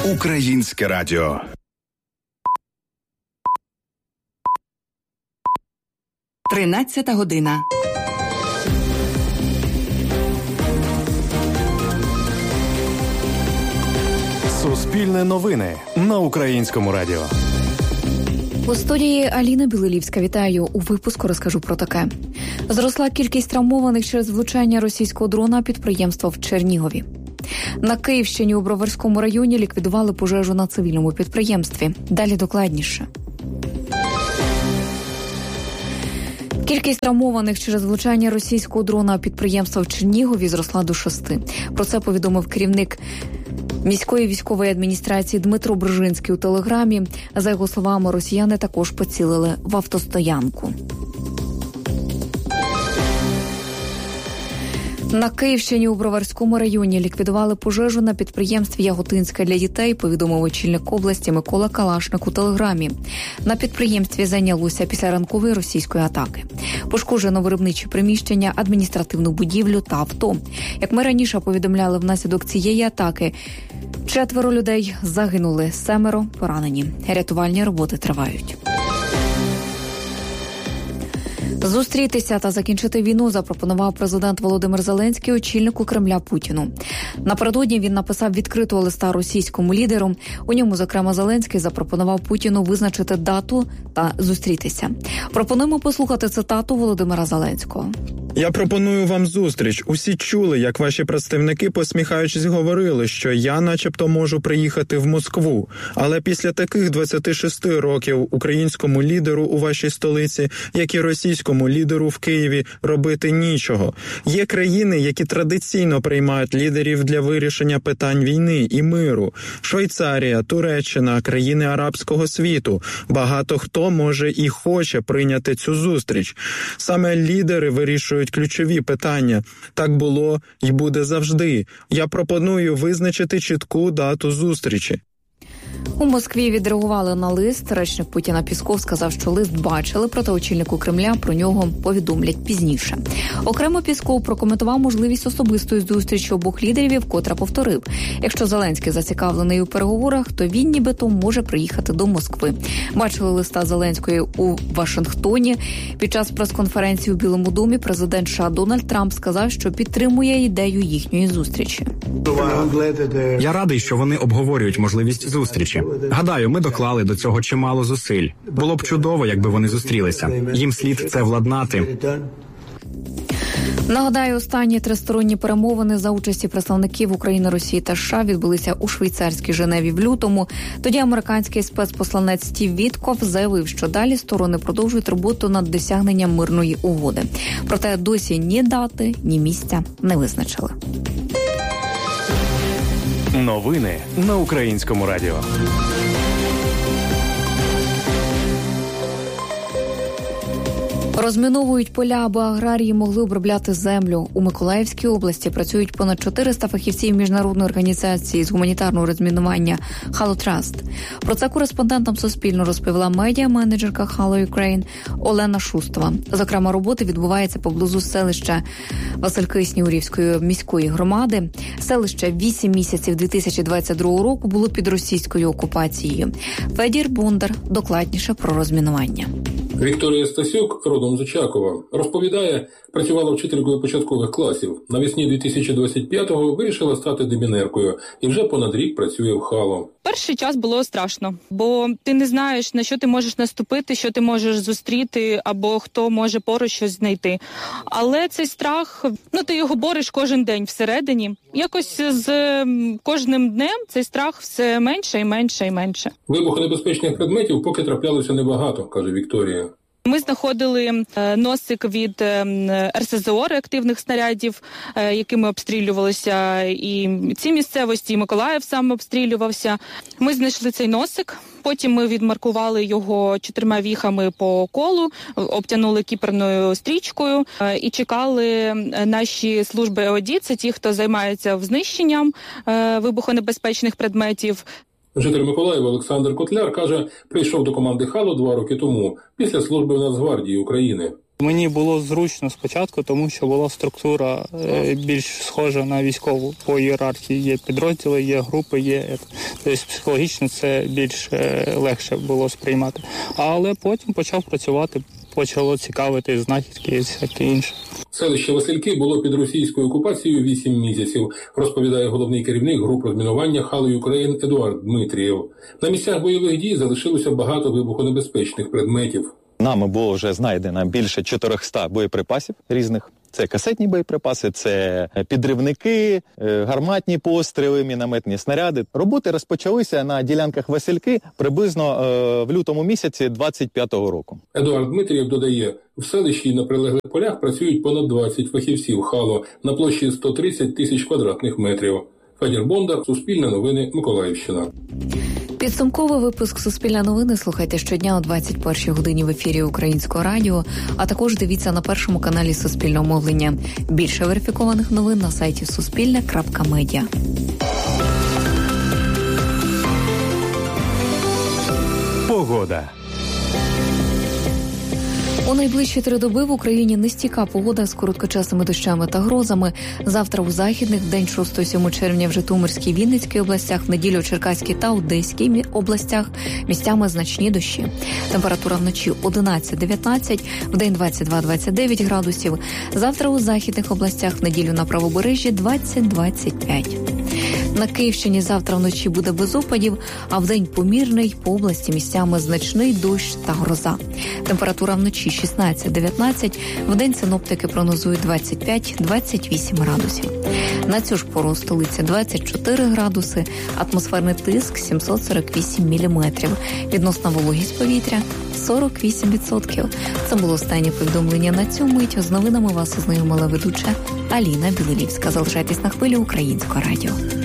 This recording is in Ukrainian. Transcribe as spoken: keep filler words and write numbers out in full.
Українське радіо. Тринадцята година. Суспільне новини на Українському радіо. У студії Аліна Білилівська. Вітаю. У випуску розкажу про таке. Зросла кількість травмованих через влучання російського дрона підприємства в Чернігові. На Київщині у Броварському районі ліквідували пожежу на цивільному підприємстві. Далі докладніше. Кількість травмованих через влучання російського дрона підприємства в Чернігові зросла до шести. Про це повідомив керівник міської військової адміністрації Дмитро Брижинський у телеграмі. За його словами, росіяни також поцілили в автостоянку. На Київщині у Броварському районі ліквідували пожежу на підприємстві «Яготинське для дітей», повідомив очільник області Микола Калашник у телеграмі. На підприємстві зайнялося після ранкової російської атаки. Пошкоджено виробничі приміщення, адміністративну будівлю та авто. Як ми раніше повідомляли, внаслідок цієї атаки четверо людей загинули, семеро поранені. Рятувальні роботи тривають. Зустрітися та закінчити війну запропонував президент Володимир Зеленський очільнику Кремля Путіну. Напередодні він написав відкритого листа російському лідеру. У ньому, зокрема, Зеленський запропонував Путіну визначити дату та зустрітися. Пропонуємо послухати цитату Володимира Зеленського. Я пропоную вам зустріч. Усі чули, як ваші представники, посміхаючись, говорили, що я начебто можу приїхати в Москву. Але після таких двадцяти шести років українському лідеру у вашій столиці, як і російському лідеру в Києві, робити нічого. Є країни, які традиційно приймають лідерів для вирішення питань війни і миру. Швейцарія, Туреччина, країни арабського світу. Багато хто може і хоче прийняти цю зустріч. Саме лідери вирішують ключові питання. Так було і буде завжди. Я пропоную визначити чітку дату зустрічі. У Москві відреагували на лист. Речник Путіна Пісков сказав, що лист бачили, проте очільнику Кремля про нього повідомлять пізніше. Окремо Пісков прокоментував можливість особистої зустрічі обох лідерів і вкотре повторив. Якщо Зеленський зацікавлений у переговорах, то він нібито може приїхати до Москви. Бачили листа Зеленської у Вашингтоні. Під час прес-конференції у Білому домі президент США Дональд Трамп сказав, що підтримує ідею їхньої зустрічі. Я радий, що вони обговорюють можливість зустрічі. Гадаю, ми доклали до цього чимало зусиль. Було б чудово, якби вони зустрілися. Їм слід це владнати. Нагадаю, останні тристоронні перемовини за участі представників України, Росії та США відбулися у швейцарській Женеві в лютому. Тоді американський спецпосланець Стів Віткоф заявив, що далі сторони продовжують роботу над досягненням мирної угоди. Проте досі ні дати, ні місця не визначили. Новини на Українському радіо. Розміновують поля, аби аграрії могли обробляти землю. У Миколаївській області працюють понад чотириста фахівців міжнародної організації з гуманітарного розмінування «Halo Trust». Про це кореспондентам Суспільного розповіла медіа-менеджерка «Halo Ukraine» Олена Шустова. Зокрема, роботи відбуваються поблизу селища Васильки Снігурівської міської громади. Селище вісім місяців дві тисячі двадцять другого року було під російською окупацією. Федір Бондар докладніше про розмінування. Вікторія Стасюк, родом з Очакова, розповідає, працювала вчителькою початкових класів. Навесні дві тисячі двадцять п'ятого вирішила стати демінеркою і вже понад рік працює в Хало. Перший час було страшно, бо ти не знаєш, на що ти можеш наступити, що ти можеш зустріти, або хто може поруч щось знайти. Але цей страх, ну ти його бориш кожен день всередині. Якось з кожним днем цей страх все менше і менше і менше. Вибухонебезпечних предметів поки траплялося небагато, каже Вікторія. Ми знаходили носик від ер ес зе о, реактивних снарядів, якими обстрілювалися і ці місцевості, і Миколаїв сам обстрілювався. Ми знайшли цей носик, потім ми відмаркували його чотирма віхами по колу, обтянули кіперною стрічкою і чекали наші служби е о ді, це ті, хто займається знищенням вибухонебезпечних предметів. Житель Миколаєва Олександр Котляр каже, прийшов до команди «Хало» два роки тому, після служби в Нацгвардії України. Мені було зручно спочатку, тому що була структура більш схожа на військову по ієрархії. Є підрозділи, є групи, є... Тобто психологічно це більш легше було сприймати. Але потім почав працювати, почало цікавити знахідки і всяке інше. Селище Васильки було під російською окупацією вісім місяців, розповідає головний керівник груп розмінування Хало Юкрейн Едуард Дмитрієв. На місцях бойових дій залишилося багато вибухонебезпечних предметів. Нами було вже знайдено більше чотириста боєприпасів різних. Це касетні боєприпаси, це підривники, гарматні постріли, мінометні снаряди. Роботи розпочалися на ділянках Васильки приблизно в лютому місяці двадцять п'ятого року. Едуард Дмитрієв додає, в селищі і на прилеглих полях працюють понад двадцять фахівців Хало на площі сто тридцять тисяч квадратних метрів. Федір Бондар, Суспільне новини, Миколаївщина. Підсумковий випуск «Суспільне новини» слухайте щодня о двадцять першій годині в ефірі Українського радіо, а також дивіться на першому каналі Суспільного мовлення. Більше верифікованих новин на сайті суспільне крапка медіа. Погода. У найближчі три доби в Україні нестійка погода з короткочасними дощами та грозами. Завтра у західних, в день шостого-сьомого червня в Житомирській, Вінницькій областях, в неділю в Черкаській та Одеській областях місцями значні дощі. Температура вночі одинадцять-дев'ятнадцять, в день двадцять два-двадцять дев'ять градусів. Завтра у західних областях, в неділю на правобережжі двадцять-двадцять п'ять. На Київщині завтра вночі буде без опадів, а вдень помірний, по області місцями значний дощ та гроза. Температура вночі шістнадцять-дев'ятнадцять, вдень синоптики прогнозують двадцять п'ять-двадцять вісім градусів. На цю ж пору у столиці двадцять чотири градуси, атмосферний тиск сімсот сорок вісім міліметрів, відносна вологість повітря сорок вісім відсотків. Це було останнє повідомлення на цю мить. З новинами вас ознайомила ведуча Аліна Білилівська. Залишайтесь на хвилі Українського радіо.